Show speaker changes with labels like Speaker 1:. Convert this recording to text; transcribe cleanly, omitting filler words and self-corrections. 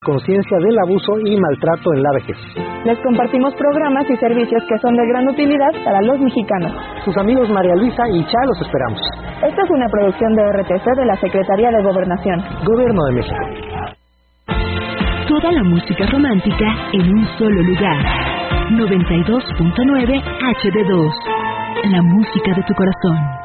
Speaker 1: conciencia del abuso y maltrato en la vejez.
Speaker 2: Les compartimos programas y servicios que son de gran utilidad para los mexicanos.
Speaker 1: Sus amigos María Luisa y Cha los esperamos.
Speaker 2: Esta es una producción de RTC de la Secretaría de Gobernación.
Speaker 1: Gobierno de México.
Speaker 3: Toda la música romántica en un solo lugar. 92.9 HD2. La música de tu corazón.